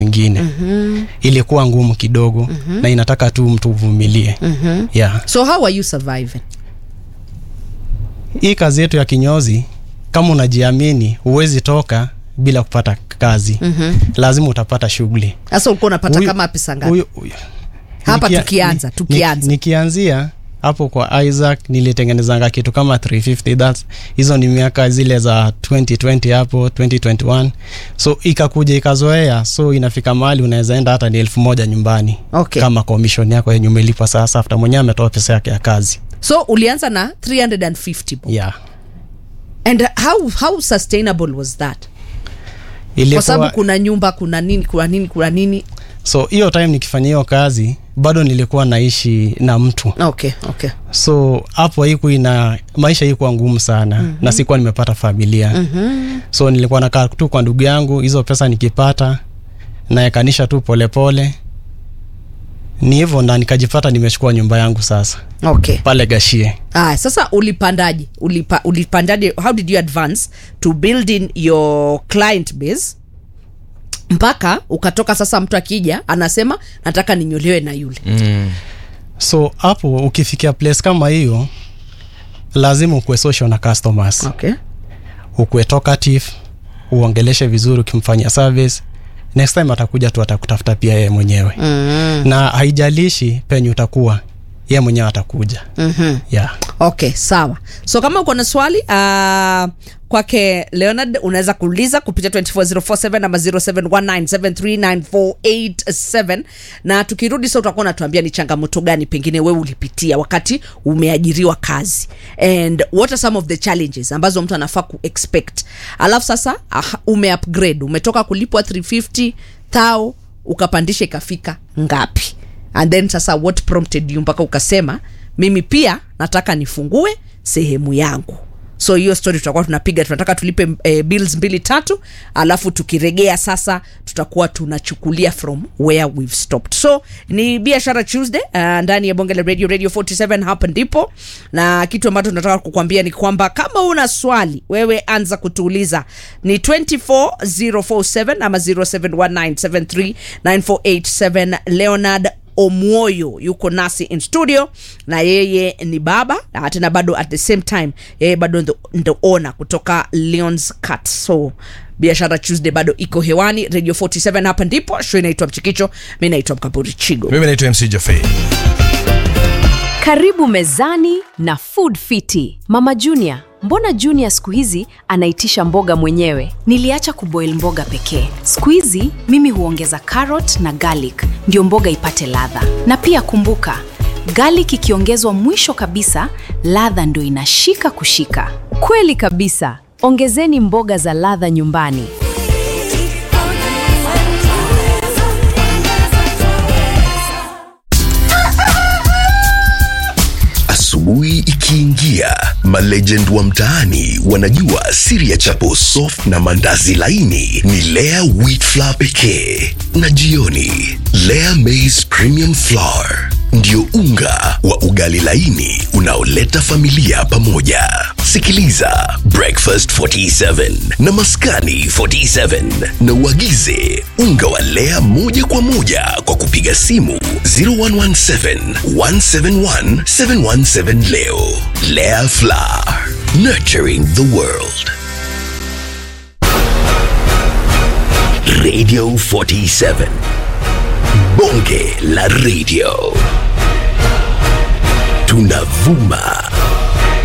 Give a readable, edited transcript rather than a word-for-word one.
mwingine. Ilikuwa ngumu kidogo na inataka tu mtu uvumilie. Yeah. So how are you surviving? Hii kazi yetu ya kinyozi, kama unajiamini, huwezi toka bila kupata kazi. Lazima utapata shughuli. Sasa ulikuwa unapata kama pesa ngapi? Hapa tukianza. Nikianzia hapo kwa Isaac nilitengenezanga kitu kama 350. Hizo ni miaka zile za 2020 hapo 2021. So ikakuja ikazoea, so inafika mahali unaweza enda hata ni 1000 nyumbani. Kama commission yako yenye umelipwa sasa after mwenyewe ametoa pesa yake ya kazi. So ulianza na 350 bob. Yeah. And how sustainable was that? Kwa sababu kuna nyumba, kuna nini. So hiyo time nikifanya hiyo kazi bado nilikuwa naishi na mtu. Okay. So hapo maisha haikuwa ngumu sana. Na sikuwa nimepata familia. So nilikuwa nakaa tu kwa ndugu yangu, hizo pesa nikipata na yakanisha tu polepole. Ni hivyo na nikajipata nimechukua nyumba yangu sasa. Pale Gashie. Sasa ulipandaje? How did you advance to building your client base? Mpaka ukatoka sasa mtu akija anasema nataka ninyolewe na yule. So hapo ukifikia place kama hiyo lazima ukue social na customers. Ukue talkative, uongeleshe vizuri ukimfanyia service. Next time atakuja tu atakutafuta pia yeye mwenyewe. Na haijalishi penye utakuwa, yeye mwenyewe atakuja. Yeah. Okay, sawa. So kama uko na swali kwake Leonard unaweza kuuliza kupitia 24047 ama 0719739487. Na tukirudi sasa utakuwa unatuambia ni changamoto gani pengine wewe ulipitia wakati umeajiriwa kazi, and what are some of the challenges ambazo mtu anafaa kuexpect. Alafu sasa umeupgrade, umetoka kulipwa 350,000 ukapandisha ikafika ngapi? And then sasa what prompted you mpaka ukasema mimi pia nataka nifungue sehemu yangu. So hiyo story tutakuwa tunapiga, tunataka tulipe bills 2-3, alafu tukiregea sasa tutakuwa tunachukulia from where we've stopped. So ni Biashara Tuesday ndani ya Bonge la Radio 47 hapa ndipo. Na kitu ambacho tunataka kukuambia ni kwamba kama una swali wewe anza kutuuliza, ni 24047 ama 0719739487. Leonard Omwoyo yuko nasi in studio, na yeye ni baba na tena bado at the same time yeye bado ndo owner kutoka Leon's Cut. So Biashara Tuesday bado iko hewani Radio 47 hapa ndipo. Show inaitwa Mchikicho, mimi naitwa Mkaburi Chigo. Mimi naitwa MC Jaffe. Karibu mezani na Food Fiti. Mama Junior, mbona Junior siku hizi anaitisha mboga mwenyewe? Niliacha kuboil mboga pekee. Siku hizi mimi huongeza carrot na garlic ndio mboga ipate ladha. Na pia kumbuka, garlic ikiongezwa mwisho kabisa, ladha ndio inashika kushika. Kweli kabisa. Ongezeni mboga za ladha nyumbani. Asubuhi ikiingia, malegend wa mtaani wanajua siri ya chapo soft na mandazi laini ni Lea Wheat Flour pekee. Na jioni, Lea Maize Premium Flour ndio unga wa ugali laini unaoleta familia pamoja. Sikiliza Breakfast 47 na Maskani 47 na uagize unga wa Lea moja kwa moja kwa kupiga simu 0117 171 717 leo. Lea Flour, nurturing the world. Radio 47, Bonge la Radio. Tunavuma